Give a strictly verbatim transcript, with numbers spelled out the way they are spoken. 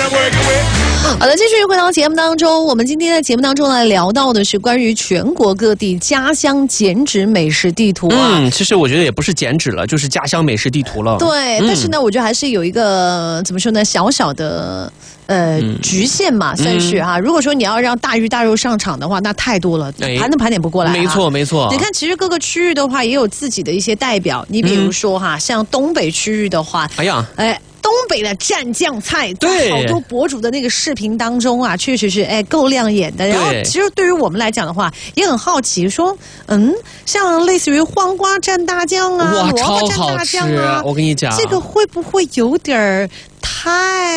好的，继续回到节目当中，我们今天在节目当中呢聊到的是关于全国各地家乡减脂美食地图啊。 嗯，其实我觉得也不是减脂了，就是家乡美食地图了。 对，嗯、但是呢，我觉得还是有一个怎么说呢，小小的。呃，嗯、局限嘛，算是哈、啊。嗯、如果说你要让大鱼大肉上场的话，那太多了，盘都盘点不过来、啊。 没错，没错。 你看，其实各个区域的话，也有自己的一些代表。你比如说哈，嗯、像东北区域的话， 哎呀， 哎。东北的蘸酱菜，在好多博主的那个视频当中啊，确实是哎够亮眼的。然后，其实对于我们来讲的话，也很好奇，说嗯，像类似于黄瓜蘸大酱啊， 哇， 萝卜蘸大酱啊， 我跟你讲， 这个会不会有点儿太